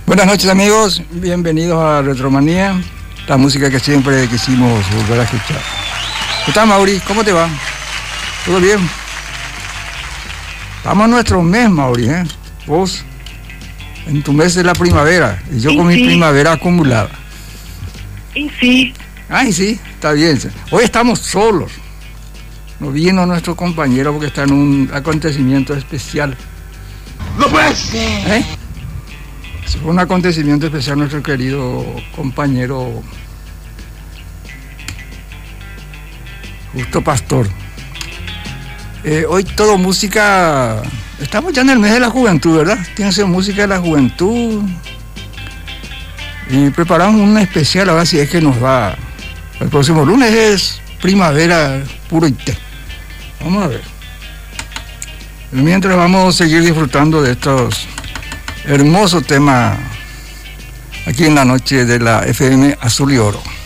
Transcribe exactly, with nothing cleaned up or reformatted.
Buenas noches, amigos, bienvenidos a Retromanía, la música que siempre quisimos volver a escuchar. ¿Qué tal, Mauri? ¿Cómo te va? ¿Todo bien? Estamos en nuestro mes, Mauri, ¿eh? Vos en tu mes de la primavera y yo y con sí. mi primavera acumulada. Y sí. Ay, sí, está bien. Hoy estamos solos. No vino nuestro compañero porque está en un acontecimiento especial. ¡No puede ser! ¿Eh? Fue un acontecimiento especial nuestro querido compañero Justo Pastor. Eh, hoy todo música, estamos ya en el mes de la juventud, ¿verdad? Tiene que ser música de la juventud. Y preparamos un especial, ahora si es que nos va. El próximo lunes es primavera puro y té. Vamos a ver. Mientras vamos a seguir disfrutando de estos hermoso tema aquí en la noche de la F M Azul y Oro.